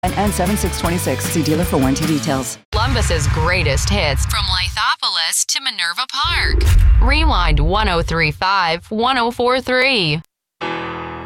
and N7626. See dealer for warranty details. Columbus's greatest hits from Lithopolis to Minerva Park. Rewind 1035 1043.